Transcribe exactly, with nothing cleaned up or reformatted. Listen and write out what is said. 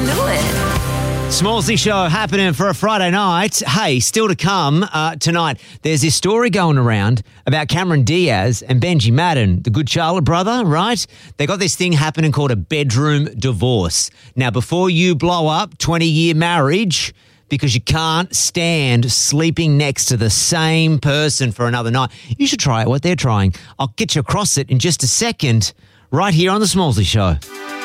into it. Smallsy Show happening for a Friday night. Hey, still to come uh, tonight, there's this story going around about Cameron Diaz and Benji Madden, the good Charlotte brother, right? They got this thing happening called a bedroom divorce. Now, before you blow up twenty-year marriage because you can't stand sleeping next to the same person for another night, you should try out what they're trying. I'll get you across it in just a second right here on The Smallsy Show.